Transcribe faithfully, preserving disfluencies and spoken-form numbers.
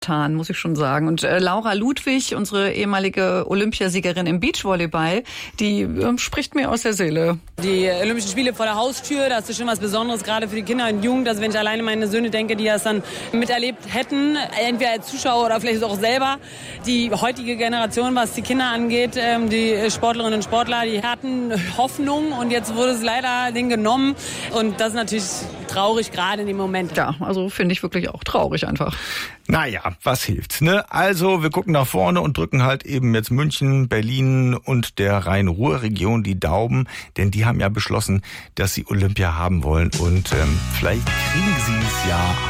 getan, muss ich schon sagen. Und äh, Laura Ludwig, unsere ehemalige Olympiasiegerin im Beachvolleyball, die äh, spricht mir aus der Seele. Die Olympischen Spiele vor der Haustür, das ist schon was Besonderes, gerade für die Kinder und Jugend. Also wenn ich alleine meine Söhne denke, die das dann miterlebt hätten, entweder als Zuschauer oder vielleicht auch selber. Die heutige Generation, was die Kinder angeht, die Sportlerinnen und Sportler, die hatten Hoffnung und jetzt wurde es leider denen genommen. Und das ist natürlich traurig, gerade in dem Moment. Ja, also finde ich wirklich auch traurig einfach. Naja, was hilft's, ne? Also, wir gucken nach vorne und drücken halt eben jetzt München, Berlin und der Rhein-Ruhr-Region die Daumen, denn die haben ja beschlossen, dass sie Olympia haben wollen und ähm, vielleicht kriegen sie es ja